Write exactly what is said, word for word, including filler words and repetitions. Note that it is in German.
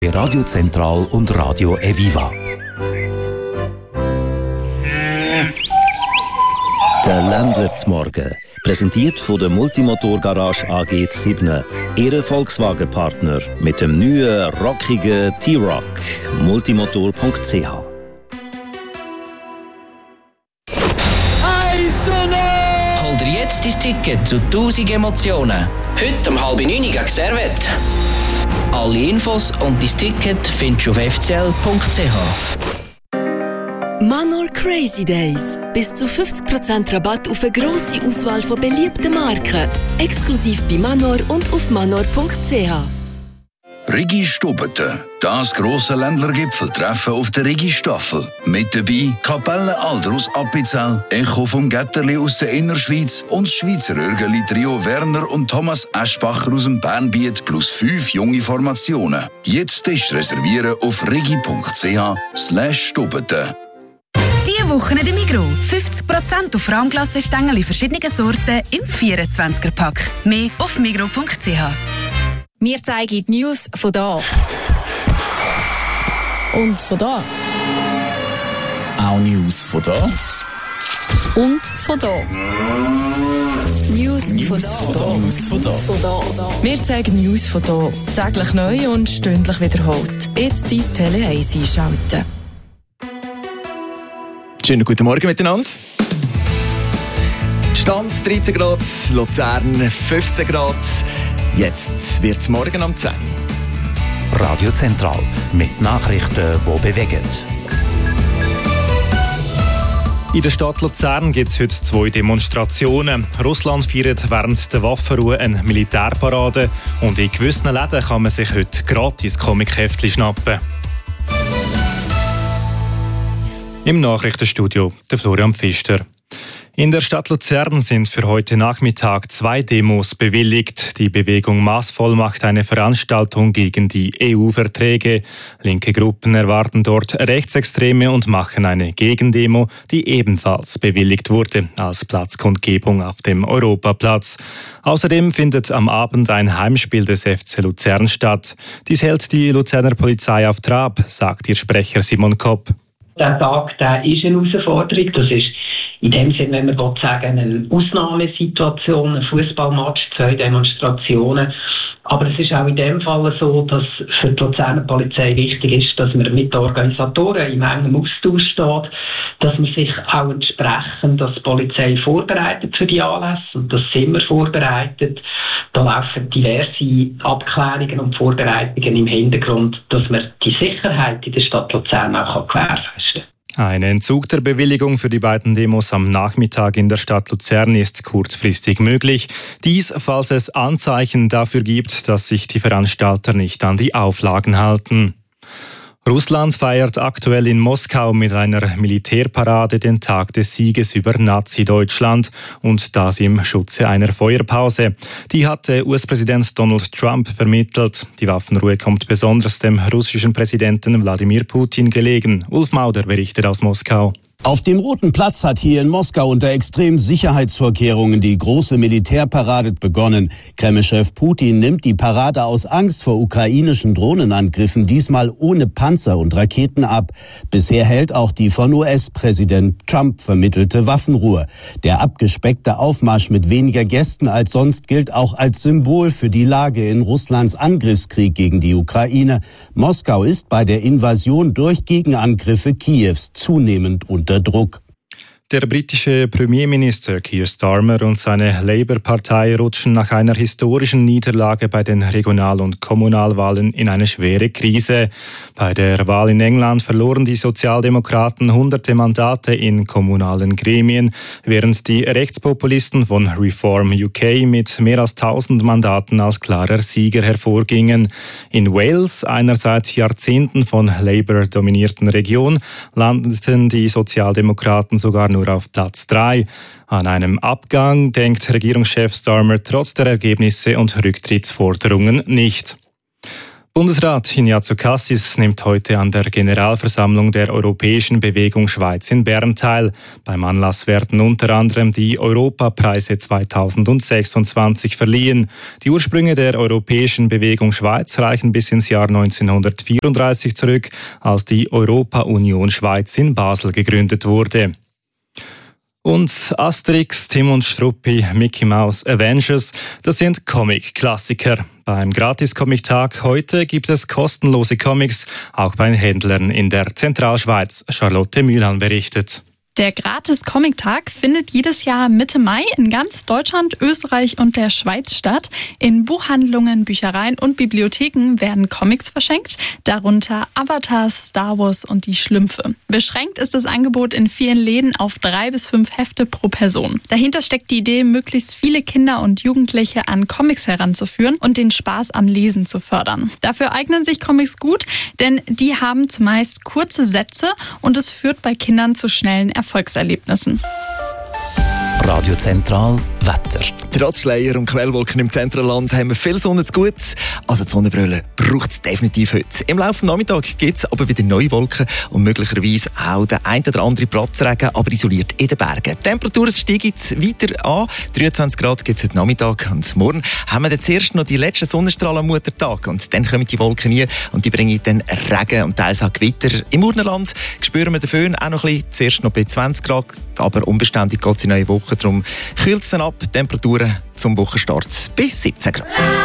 Radio Zentral und Radio Eviva. Der Ländler zum Morgen, präsentiert von der Multimotor Garage A G sieben, Ihre Volkswagen-Partner mit dem neuen, rockigen T-Roc. multimotor punkt c h. Hol dir jetzt dein Ticket zu tausend Emotionen. Heute um halb neun gegen Servette. Alle Infos und dein Ticket findest du auf f c l punkt c h. Manor Crazy Days. Bis zu fünfzig Prozent Rabatt auf eine grosse Auswahl von beliebten Marken. Exklusiv bei Manor und auf manor punkt c h. Rigi Stubeten, das grosse Ländlergipfeltreffen auf der Rigi-Staffel. Mit dabei Kapelle Alder aus Appenzell, Echo vom Getterli aus der Innerschweiz und das Schweizer Örgeli-Trio Werner und Thomas Eschbacher aus dem Bernbiet plus fünf junge Formationen. Jetzt ist reservieren auf rigi punkt c h slash stubeten. Diese Woche in der Migros. fünfzig Prozent auf Rahmglassestängel in verschiedenen Sorten im vierundzwanziger-Pack. Mehr auf migros punkt c h. Wir zeigen die News von da. Und von da. Auch News von da. Und von da. News, News von da. von da. News von da. Von da. Wir zeigen News von da. Täglich neu und stündlich wiederholt. Jetzt dein Tele eins einschalten. Schönen guten Morgen miteinander. Stand dreizehn Grad, Luzern fünfzehn Grad. Jetzt wird es morgen um zehn. Radio Zentral mit Nachrichten, die bewegen. In der Stadt Luzern gibt es heute zwei Demonstrationen. Russland feiert während der Waffenruhe eine Militärparade und in gewissen Läden kann man sich heute gratis Comic-Heftchen schnappen. Im Nachrichtenstudio der Florian Pfister. In der Stadt Luzern sind für heute Nachmittag zwei Demos bewilligt. Die Bewegung Maßvoll macht eine Veranstaltung gegen die E U-Verträge. Linke Gruppen erwarten dort Rechtsextreme und machen eine Gegendemo, die ebenfalls bewilligt wurde, als Platzkundgebung auf dem Europaplatz. Außerdem findet am Abend ein Heimspiel des F C Luzern statt. Dies hält die Luzerner Polizei auf Trab, sagt ihr Sprecher Simon Kopp. Der Tag der ist eine Herausforderung. Das ist in dem Sinne, wenn man will sagen, eine Ausnahmesituation, ein Fußballmatch, zwei Demonstrationen. Aber es ist auch in dem Fall so, dass für die Luzerner Polizei wichtig ist, dass man mit den Organisatoren in engem Austausch steht, dass man sich auch entsprechend als Polizei vorbereitet für die Anlässe. Und das sind wir vorbereitet. Da laufen diverse Abklärungen und Vorbereitungen im Hintergrund, dass man die Sicherheit in der Stadt Luzern auch gewährleisten kann. Ein Entzug der Bewilligung für die beiden Demos am Nachmittag in der Stadt Luzern ist kurzfristig möglich. Dies, falls es Anzeichen dafür gibt, dass sich die Veranstalter nicht an die Auflagen halten. Russland feiert aktuell in Moskau mit einer Militärparade den Tag des Sieges über Nazi-Deutschland und das im Schutze einer Feuerpause. Die hatte U S-Präsident Donald Trump vermittelt. Die Waffenruhe kommt besonders dem russischen Präsidenten Wladimir Putin gelegen. Ulf Mauder berichtet aus Moskau. Auf dem Roten Platz hat hier in Moskau unter extremen Sicherheitsvorkehrungen die große Militärparade begonnen. Kreml-Chef Putin nimmt die Parade aus Angst vor ukrainischen Drohnenangriffen diesmal ohne Panzer und Raketen ab. Bisher hält auch die von U S-Präsident Trump vermittelte Waffenruhe. Der abgespeckte Aufmarsch mit weniger Gästen als sonst gilt auch als Symbol für die Lage in Russlands Angriffskrieg gegen die Ukraine. Moskau ist bei der Invasion durch Gegenangriffe Kiews zunehmend unter Druck. Der britische Premierminister Keir Starmer und seine Labour-Partei rutschen nach einer historischen Niederlage bei den Regional- und Kommunalwahlen in eine schwere Krise. Bei der Wahl in England verloren die Sozialdemokraten hunderte Mandate in kommunalen Gremien, während die Rechtspopulisten von Reform U K mit mehr als tausend Mandaten als klarer Sieger hervorgingen. In Wales, einer seit Jahrzehnten von Labour dominierten Region, landeten die Sozialdemokraten sogar nur auf Platz drei. An einem Abgang denkt Regierungschef Starmer trotz der Ergebnisse und Rücktrittsforderungen nicht. Bundesrat Ignazio Cassis nimmt heute an der Generalversammlung der Europäischen Bewegung Schweiz in Bern teil. Beim Anlass werden unter anderem die Europapreise zweitausendsechsundzwanzig verliehen. Die Ursprünge der Europäischen Bewegung Schweiz reichen bis ins Jahr neunzehnhundertvierunddreißig zurück, als die Europa-Union Schweiz in Basel gegründet wurde. Und Asterix, Tim und Struppi, Mickey Mouse, Avengers, das sind Comic-Klassiker. Beim Gratis-Comic-Tag heute gibt es kostenlose Comics, auch bei Händlern in der Zentralschweiz. Charlotte Mühlhahn berichtet. Der Gratis-Comic-Tag findet jedes Jahr Mitte Mai in ganz Deutschland, Österreich und der Schweiz statt. In Buchhandlungen, Büchereien und Bibliotheken werden Comics verschenkt, darunter Avatar, Star Wars und die Schlümpfe. Beschränkt ist das Angebot in vielen Läden auf drei bis fünf Hefte pro Person. Dahinter steckt die Idee, möglichst viele Kinder und Jugendliche an Comics heranzuführen und den Spaß am Lesen zu fördern. Dafür eignen sich Comics gut, denn die haben zumeist kurze Sätze und es führt bei Kindern zu schnellen Erfolgserlebnissen. Radio Zentral Wetter. Trotz Schleier und Quellwolken im Zentralland haben wir viel Sonne zu gut. Also die Sonnenbrille braucht es definitiv heute. Im Laufe des Nachmittags gibt es aber wieder neue Wolken und möglicherweise auch der ein oder andere Platzregen, aber isoliert in den Bergen. Die Temperaturen steigen jetzt weiter an. dreiundzwanzig Grad gibt es heute Nachmittag und morgen haben wir dann zuerst noch die letzten Sonnenstrahlen am Muttertag und dann kommen die Wolken nie und die bringen dann Regen und teils auch Gewitter. Im Urnerland spüren wir den Föhn auch noch ein bisschen, zuerst noch bei zwanzig Grad, aber unbeständig geht es in neue Woche. Darum kühlt es dann ab, Temperaturen zum Wochenstart bis siebzehn Grad.